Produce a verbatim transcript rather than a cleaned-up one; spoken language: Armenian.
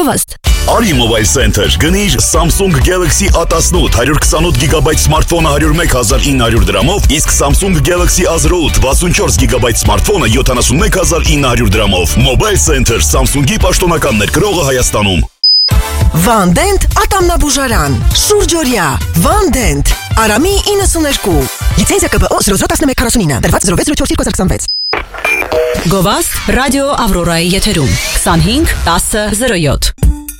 Գովաստ։ Արի Mobile Center, գնիր Samsung Galaxy A տասնութ one twenty-eight gigabyte սմարթֆոնը one oh one thousand nine hundred դրամով, իսկ Samsung Galaxy A zero eight sixty-four gigabyte սմարթֆոնը seventy-one thousand nine hundred դրամով։ Mobile Center, Samsung-ի պաշտոնական ներկրողը Հայաստանում։ Վանդենտ ատամնաբուժարան, շուրջօրյա, Վանդենտ, Արամի ninety-two, լիցենզիա Կ Բ Օ zero zero one one four nine, դրված zero six zero four twenty twenty-six։ Գովաստ ռադիո Ավրորայի եթերում twenty-five ten oh seven